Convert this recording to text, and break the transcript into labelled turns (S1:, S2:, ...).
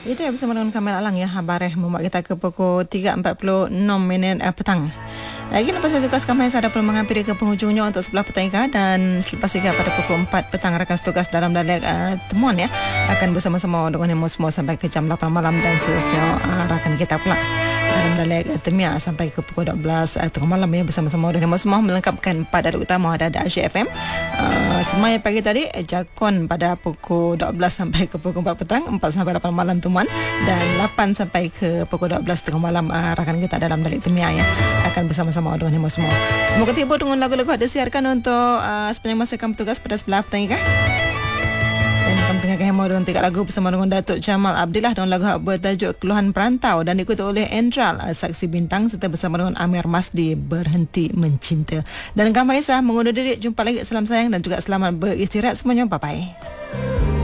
S1: Itu yang bersama dengan Kamil Alang ya. Habareh membuat kita ke pukul 3.46 petang. Lagi lepas itu tugas kami saya dah menghampiri ke penghujungnya untuk sebelah petang dan selepas itu pada pukul 4 petang rakan tugas dalam dialek temuan ya akan bersama-sama dengan yang semua sampai ke jam 8 malam dan seterusnya rakan kita pula dalam dialek temia sampai ke pukul 12 tengah malam ya bersama-sama dengan semua melengkapkan pada utama ada Asia FM. Semai pagi tadi Jakon pada pukul 12 sampai ke pukul 4 petang, 4 sampai 8 malam temuan dan 8 sampai ke pukul 12 tengah malam rakan kita dalam dialek temia ya akan bersama-sama dengan semua. Semoga tiba dengan lagu-lagu ada siarkan untuk sepanjang masa kamu tugas pada sebelah petang kah? Dan kamu tengah kehemah dengan 3 lagu bersama dengan Datuk Jamal Abdillah dengan lagu bertajuk Keluhan Perantau dan diikuti oleh Endral Saksi Bintang serta bersama dengan Amir Masdi Berhenti Mencinta. Dan kami Aisyah mengundur diri, jumpa lagi, salam sayang dan juga selamat beristirahat semuanya, bye bye.